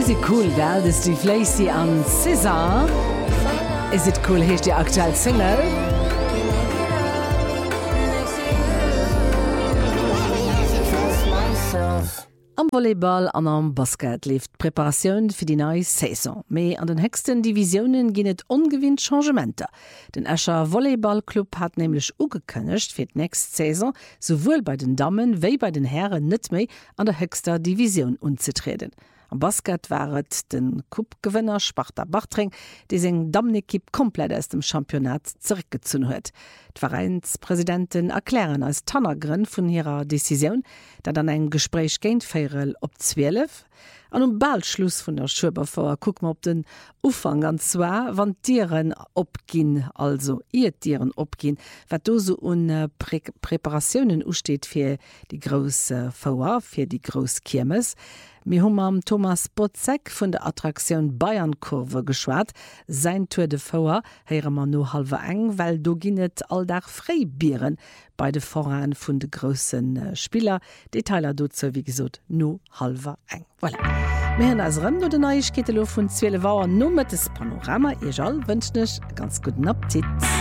Is it cool, gell? Das ist Steve Lacey an César. Is it cool, hier ist die aktuelle Single. Am Volleyball an am Basket lief Präparation für die neue Saison. Mehr an den höchsten Divisionen gehen es ungewinnt Changementer. Den Escher Volleyballclub hat nämlich angekündigt, für die nächste Saison sowohl bei den Damen wie bei den Herren nicht mehr an der höchsten Division anzutreten. Am Basket waret den Cupgewinner Sparta Bartring, die seg Damnekipp komplett aus dem Championat zurückgezogen huet. Die Vereinspräsidenten erklären als Tannergrün von ihrer Decision, dat an eng Gespräch géint féieren op 12. An Ballschluss vun der Schëbervor guck ma op den Ufang an zwar wann Tieren opginn, also ihr Tieren opginn, wat do so un Präparationen usteet fir die grosse VA, fir die Gros Kirmes. Mi hummer am Thomas Botzek vun der Attraktion Bayernkurve geschwaart, sein Tour de VA heiere man no halwe eng, weil do ginnet alldach Freibieren bei de Voran vun de grossen Spieler. Detailer dozo wie gesot no halver eng. Voilà. Mehr als Rëm de Neuigkeiten vun 12 Wauer no mit das Panorama. Ihr all wünscht ganz guten Appetit.